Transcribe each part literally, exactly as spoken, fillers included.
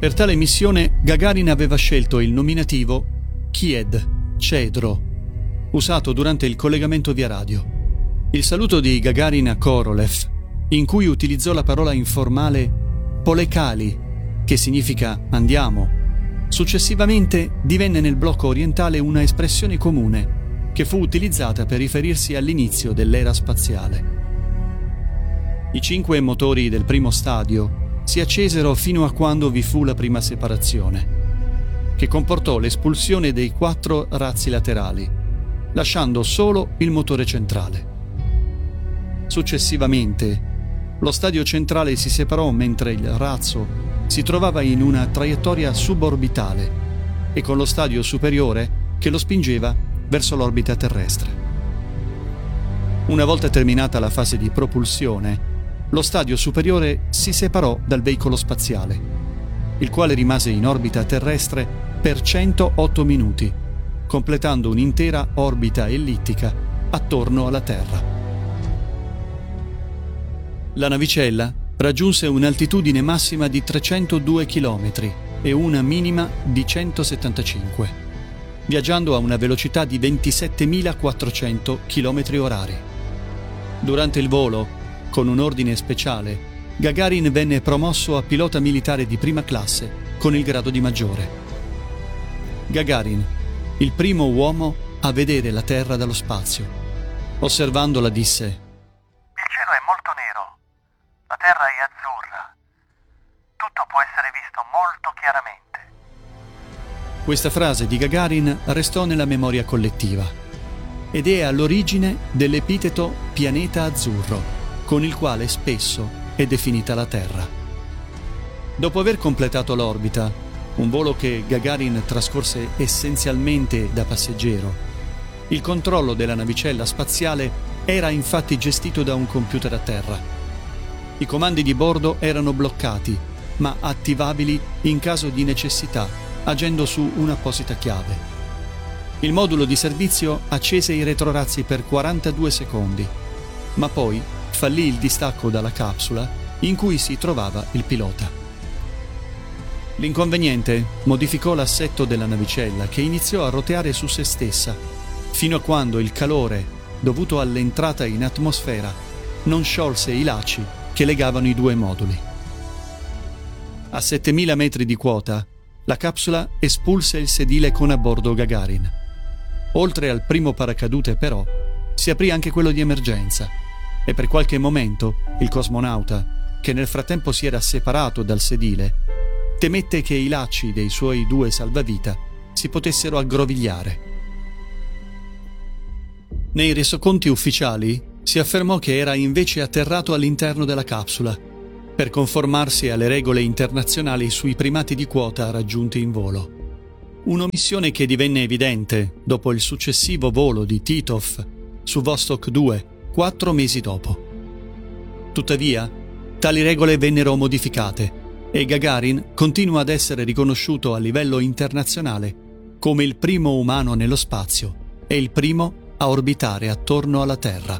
Per tale missione Gagarin aveva scelto il nominativo Kied, cedro, usato durante il collegamento via radio. Il saluto di Gagarin a Korolev, in cui utilizzò la parola informale Polekali, che significa andiamo, successivamente divenne nel blocco orientale una espressione comune che fu utilizzata per riferirsi all'inizio dell'era spaziale. I cinque motori del primo stadio si accesero fino a quando vi fu la prima separazione, che comportò l'espulsione dei quattro razzi laterali, lasciando solo il motore centrale. Successivamente, lo stadio centrale si separò mentre il razzo si trovava in una traiettoria suborbitale e con lo stadio superiore che lo spingeva verso l'orbita terrestre. Una volta terminata la fase di propulsione, lo stadio superiore si separò dal veicolo spaziale, il quale rimase in orbita terrestre per centootto minuti, completando un'intera orbita ellittica attorno alla Terra. La navicella raggiunse un'altitudine massima di trecentodue chilometri e una minima di centosettantacinque, viaggiando a una velocità di ventisettemilaquattrocento chilometri orari. Durante il volo, con un ordine speciale, Gagarin venne promosso a pilota militare di prima classe con il grado di maggiore. Gagarin, il primo uomo a vedere la Terra dallo spazio. Osservandola disse: "Il cielo è molto nero, la Terra è azzurra. Tutto può essere visto molto chiaramente." Questa frase di Gagarin restò nella memoria collettiva ed è all'origine dell'epiteto pianeta azzurro, con il quale spesso è definita la Terra. Dopo aver completato l'orbita, un volo che Gagarin trascorse essenzialmente da passeggero, il controllo della navicella spaziale era infatti gestito da un computer a terra. I comandi di bordo erano bloccati, ma attivabili in caso di necessità, agendo su un'apposita chiave. Il modulo di servizio accese i retrorazzi per quarantadue secondi, ma poi fallì il distacco dalla capsula in cui si trovava il pilota. L'inconveniente modificò l'assetto della navicella, che iniziò a roteare su se stessa, fino a quando il calore, dovuto all'entrata in atmosfera, non sciolse i lacci che legavano i due moduli. A settemila metri di quota, la capsula espulse il sedile con a bordo Gagarin. Oltre al primo paracadute, però, si aprì anche quello di emergenza, e per qualche momento il cosmonauta, che nel frattempo si era separato dal sedile, temette che i lacci dei suoi due salvavita si potessero aggrovigliare. Nei resoconti ufficiali si affermò che era invece atterrato all'interno della capsula, per conformarsi alle regole internazionali sui primati di quota raggiunti in volo. Un'omissione che divenne evidente dopo il successivo volo di Titov su Vostok due, quattro mesi dopo. Tuttavia, tali regole vennero modificate e Gagarin continua ad essere riconosciuto a livello internazionale come il primo umano nello spazio e il primo a orbitare attorno alla Terra.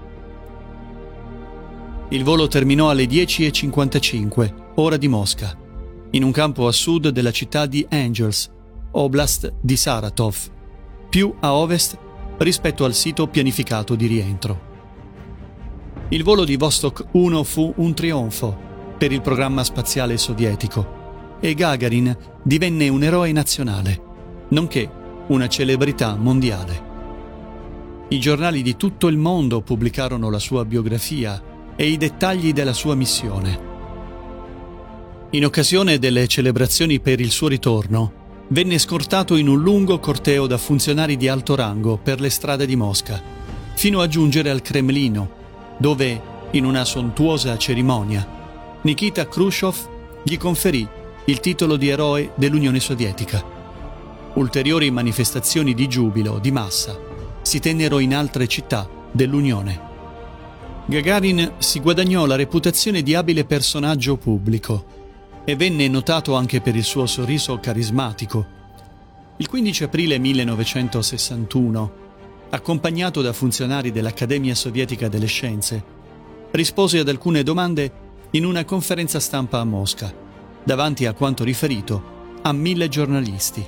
Il volo terminò alle dieci e cinquantacinque, ora di Mosca, in un campo a sud della città di Angels, oblast di Saratov, più a ovest rispetto al sito pianificato di rientro. Il volo di Vostok uno fu un trionfo per il programma spaziale sovietico e Gagarin divenne un eroe nazionale, nonché una celebrità mondiale. I giornali di tutto il mondo pubblicarono la sua biografia e i dettagli della sua missione. In occasione delle celebrazioni per il suo ritorno, venne scortato in un lungo corteo da funzionari di alto rango per le strade di Mosca, fino a giungere al Cremlino, dove, in una sontuosa cerimonia, Nikita Khrushchev gli conferì il titolo di eroe dell'Unione Sovietica. Ulteriori manifestazioni di giubilo di massa si tennero in altre città dell'Unione. Gagarin si guadagnò la reputazione di abile personaggio pubblico e venne notato anche per il suo sorriso carismatico. Il quindici aprile millenovecentosessantuno, accompagnato da funzionari dell'Accademia Sovietica delle Scienze, rispose ad alcune domande in una conferenza stampa a Mosca davanti a quanto riferito a mille giornalisti.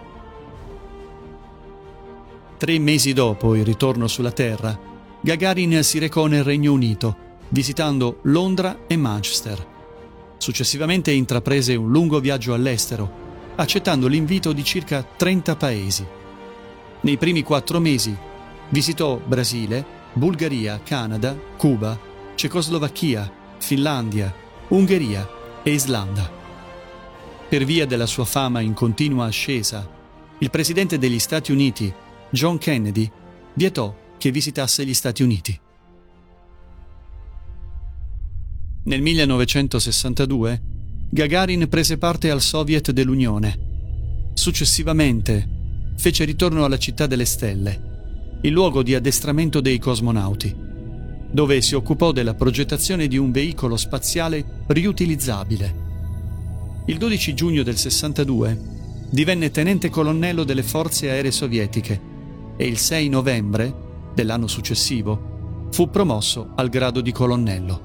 Tre mesi dopo il ritorno sulla Terra, Gagarin si recò nel Regno Unito, visitando Londra e Manchester. Successivamente intraprese un lungo viaggio all'estero, accettando l'invito di circa trenta paesi. Nei primi quattro mesi visitò Brasile, Bulgaria, Canada, Cuba, Cecoslovacchia, Finlandia, Ungheria e Islanda. Per via della sua fama in continua ascesa, il presidente degli Stati Uniti, John Kennedy, vietò che visitasse gli Stati Uniti. Nel millenovecentosessantadue, Gagarin prese parte al Soviet dell'Unione. Successivamente, fece ritorno alla Città delle Stelle, il luogo di addestramento dei cosmonauti, dove si occupò della progettazione di un veicolo spaziale riutilizzabile. Il dodici giugno del sessantadue divenne tenente colonnello delle forze aeree sovietiche e il sei novembre dell'anno successivo fu promosso al grado di colonnello.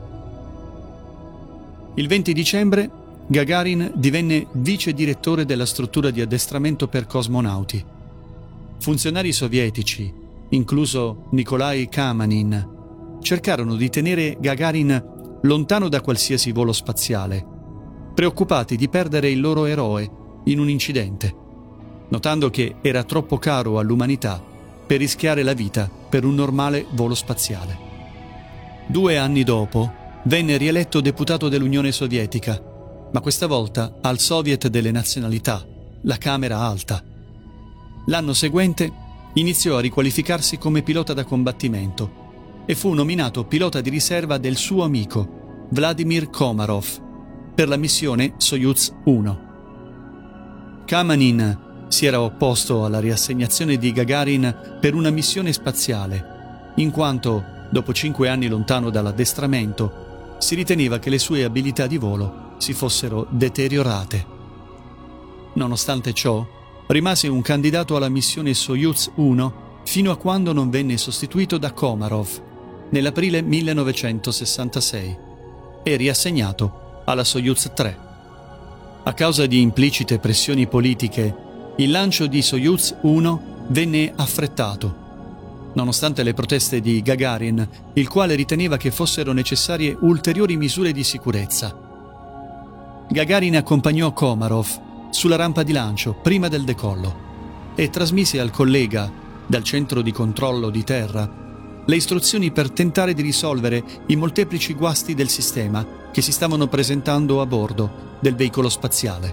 Il venti dicembre Gagarin divenne vice direttore della struttura di addestramento per cosmonauti. Funzionari sovietici, incluso Nikolai Kamanin, cercarono di tenere Gagarin lontano da qualsiasi volo spaziale, preoccupati di perdere il loro eroe in un incidente, notando che era troppo caro all'umanità per rischiare la vita per un normale volo spaziale. Due anni dopo venne rieletto deputato dell'Unione Sovietica, ma questa volta al Soviet delle Nazionalità, la Camera Alta. L'anno seguente iniziò a riqualificarsi come pilota da combattimento e fu nominato pilota di riserva del suo amico, Vladimir Komarov, per la missione Soyuz uno. Kamanin si era opposto alla riassegnazione di Gagarin per una missione spaziale, in quanto, dopo cinque anni lontano dall'addestramento, si riteneva che le sue abilità di volo si fossero deteriorate. Nonostante ciò, rimase un candidato alla missione Soyuz uno fino a quando non venne sostituito da Komarov nell'aprile millenovecentosessantasei e riassegnato alla Soyuz tre. A causa di implicite pressioni politiche, il lancio di Soyuz uno venne affrettato, nonostante le proteste di Gagarin, il quale riteneva che fossero necessarie ulteriori misure di sicurezza. Gagarin accompagnò Komarov sulla rampa di lancio prima del decollo e trasmise al collega, dal centro di controllo di terra, le istruzioni per tentare di risolvere i molteplici guasti del sistema che si stavano presentando a bordo del veicolo spaziale.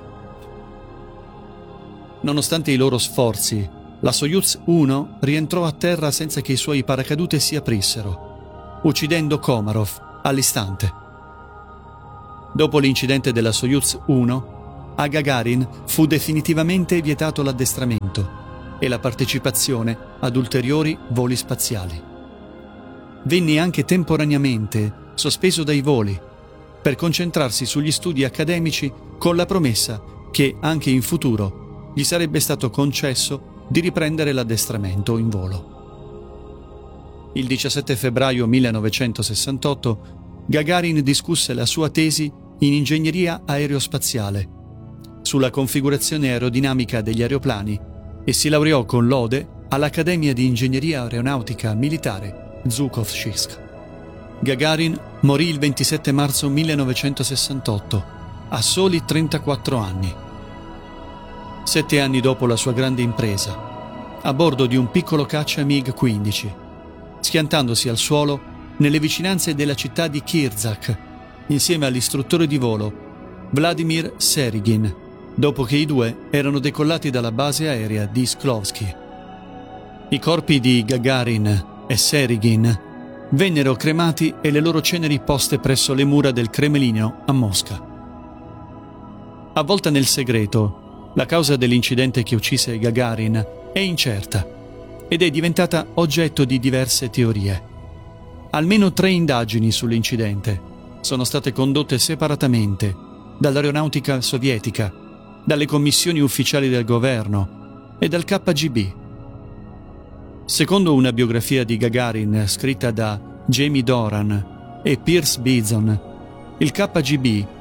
Nonostante i loro sforzi, la Soyuz uno rientrò a terra senza che i suoi paracadute si aprissero, uccidendo Komarov all'istante. Dopo l'incidente della Soyuz uno, a Gagarin fu definitivamente vietato l'addestramento e la partecipazione ad ulteriori voli spaziali. Venne anche temporaneamente sospeso dai voli per concentrarsi sugli studi accademici con la promessa che anche in futuro gli sarebbe stato concesso di riprendere l'addestramento in volo. Il diciassette febbraio millenovecentosessantotto Gagarin discusse la sua tesi in ingegneria aerospaziale sulla configurazione aerodinamica degli aeroplani e si laureò con lode all'Accademia di Ingegneria Aeronautica Militare Zhukovsk. Gagarin morì il ventisette marzo millenovecentosessantotto, a soli trentaquattro anni. Sette anni dopo la sua grande impresa, a bordo di un piccolo caccia MiG quindici, schiantandosi al suolo nelle vicinanze della città di Kirzak, insieme all'istruttore di volo Vladimir Serigin, dopo che i due erano decollati dalla base aerea di Sklovsky. I corpi di Gagarin e Serigin vennero cremati e le loro ceneri poste presso le mura del Cremlino a Mosca. Avvolta nel segreto, la causa dell'incidente che uccise Gagarin è incerta ed è diventata oggetto di diverse teorie. Almeno tre indagini sull'incidente sono state condotte separatamente dall'aeronautica sovietica, dalle commissioni ufficiali del governo e dal K G B. Secondo una biografia di Gagarin scritta da Jamie Doran e Pierce Beason, il K G B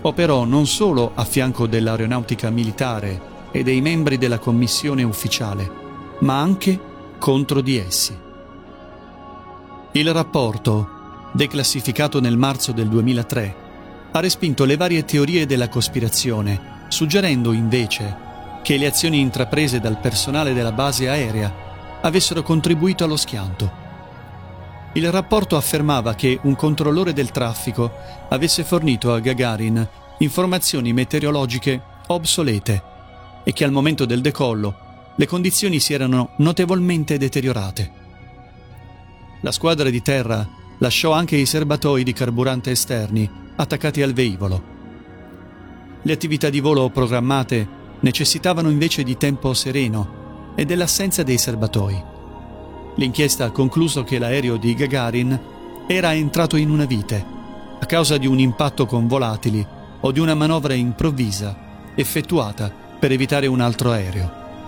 operò non solo a fianco dell'aeronautica militare e dei membri della commissione ufficiale, ma anche contro di essi. Il rapporto, declassificato nel marzo del duemilatré, ha respinto le varie teorie della cospirazione, suggerendo invece che le azioni intraprese dal personale della base aerea avessero contribuito allo schianto. Il rapporto affermava che un controllore del traffico avesse fornito a Gagarin informazioni meteorologiche obsolete e che al momento del decollo le condizioni si erano notevolmente deteriorate. La squadra di terra lasciò anche i serbatoi di carburante esterni attaccati al velivolo. Le attività di volo programmate necessitavano invece di tempo sereno e dell'assenza dei serbatoi. L'inchiesta ha concluso che l'aereo di Gagarin era entrato in una vite a causa di un impatto con volatili o di una manovra improvvisa effettuata per evitare un altro aereo.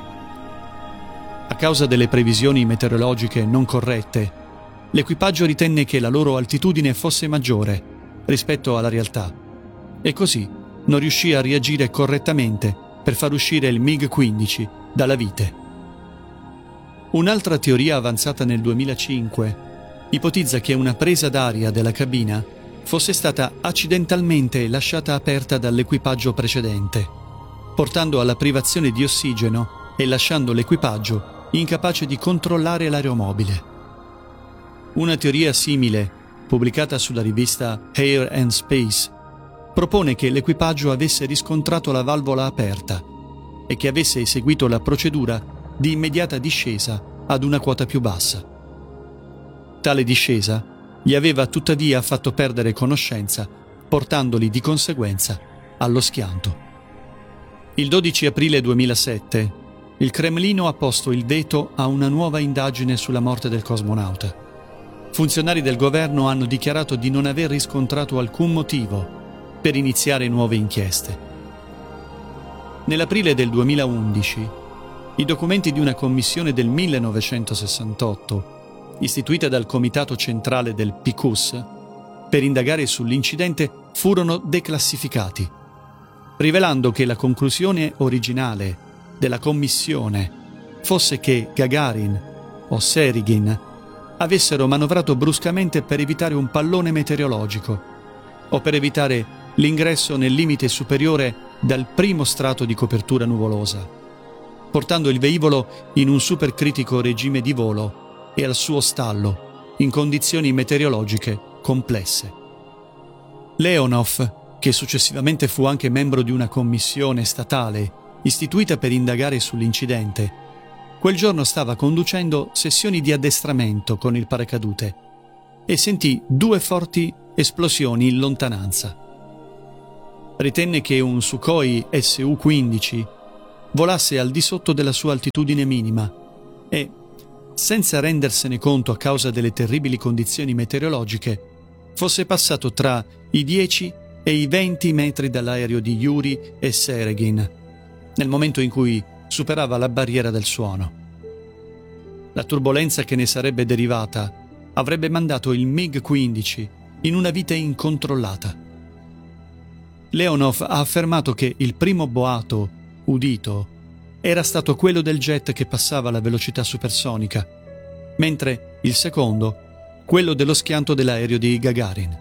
A causa delle previsioni meteorologiche non corrette, l'equipaggio ritenne che la loro altitudine fosse maggiore rispetto alla realtà e così non riuscì a reagire correttamente per far uscire il MiG quindici dalla vite. Un'altra teoria avanzata nel duemilacinque ipotizza che una presa d'aria della cabina fosse stata accidentalmente lasciata aperta dall'equipaggio precedente, portando alla privazione di ossigeno e lasciando l'equipaggio incapace di controllare l'aeromobile. Una teoria simile, pubblicata sulla rivista Air and Space, propone che l'equipaggio avesse riscontrato la valvola aperta e che avesse eseguito la procedura di immediata discesa ad una quota più bassa. Tale discesa gli aveva tuttavia fatto perdere conoscenza, portandoli di conseguenza allo schianto. Il dodici aprile duemilasette, il Cremlino ha posto il veto a una nuova indagine sulla morte del cosmonauta. Funzionari del governo hanno dichiarato di non aver riscontrato alcun motivo per iniziare nuove inchieste. Nell'aprile del duemilaundici, i documenti di una commissione del millenovecentosessantotto, istituita dal Comitato Centrale del P C U S, per indagare sull'incidente furono declassificati, rivelando che la conclusione originale della commissione fosse che Gagarin o Sergin avessero manovrato bruscamente per evitare un pallone meteorologico o per evitare l'ingresso nel limite superiore dal primo strato di copertura nuvolosa, portando il velivolo in un supercritico regime di volo e al suo stallo in condizioni meteorologiche complesse. Leonov, che successivamente fu anche membro di una commissione statale istituita per indagare sull'incidente, quel giorno stava conducendo sessioni di addestramento con il paracadute e sentì due forti esplosioni in lontananza. Ritenne che un Sukhoi S U quindici volasse al di sotto della sua altitudine minima e, senza rendersene conto a causa delle terribili condizioni meteorologiche, fosse passato tra i dieci e i venti metri dall'aereo di Yuri e Sergin, nel momento in cui superava la barriera del suono. La turbolenza che ne sarebbe derivata avrebbe mandato il MiG quindici in una vite incontrollata. Leonov ha affermato che il primo boato udito era stato quello del jet che passava alla velocità supersonica, mentre il secondo, quello dello schianto dell'aereo di Gagarin.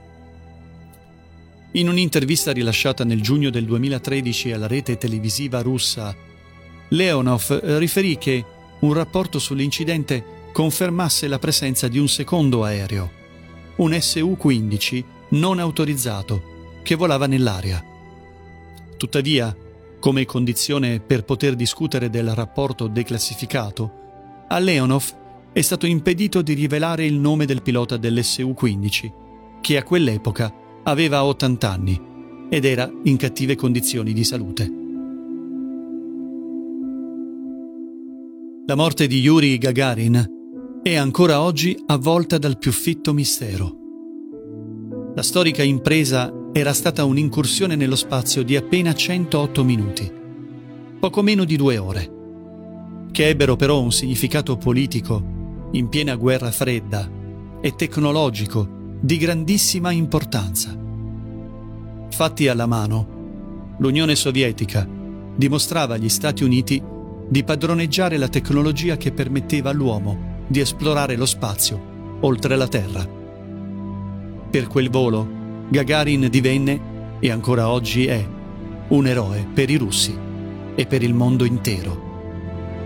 In un'intervista rilasciata nel giugno del duemilatredici alla rete televisiva russa, Leonov riferì che un rapporto sull'incidente confermasse la presenza di un secondo aereo, un S U quindici non autorizzato, che volava nell'aria. Tuttavia, come condizione per poter discutere del rapporto declassificato, a Leonov è stato impedito di rivelare il nome del pilota dell'S U quindici, che a quell'epoca aveva ottanta anni ed era in cattive condizioni di salute. La morte di Yuri Gagarin è ancora oggi avvolta dal più fitto mistero. La storica impresa era stata un'incursione nello spazio di appena centootto minuti, poco meno di due ore, che ebbero però un significato politico in piena guerra fredda e tecnologico di grandissima importanza. Fatti alla mano, l'Unione Sovietica dimostrava agli Stati Uniti di padroneggiare la tecnologia che permetteva all'uomo di esplorare lo spazio oltre la Terra. Per quel volo, Gagarin divenne, e ancora oggi è, un eroe per i russi e per il mondo intero.